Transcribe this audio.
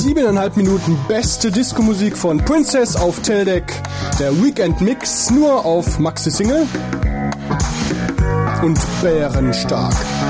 7,5 Minuten beste Disco-Musik von Princess auf Teldec, der Weekend Mix nur auf Maxi Single und bärenstark.